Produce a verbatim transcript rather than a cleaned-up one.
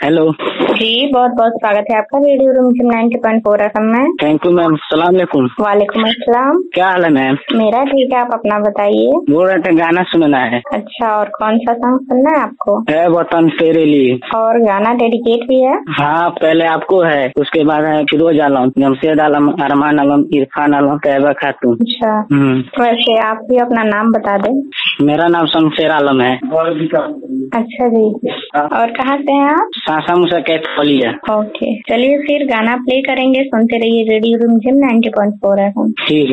Hello जी, बहुत बहुत स्वागत है आपका radio room ninety point four F M में। Thank you ma'am. सलाम अलैकुम। वालेकुम अस्सलाम। क्या हाल है मैम? मेरा ठीक है, आप अपना बताइए। बोल रहे थे गाना सुनना है। अच्छा, और कौन सा सॉन्ग सुनना है आपको? है वतन तेरे लिए। और गाना डेडिकेट भी है? हाँ, पहले आपको है, उसके बाद है फिरोज आलम, जमशेद आलम, अरमान आलम, इरफान आलम, तैयबा खातून। अच्छा, हम्म। वैसे आप भी अपना नाम बता दें। मेरा नाम शमशेर आलम है। अच्छा जी, और कहाँ से हैं आप? सासा मुसा कैथोली है। ओके, चलिए फिर गाना प्ले करेंगे, सुनते रहिए radio room ninety point four F M. ठीक है।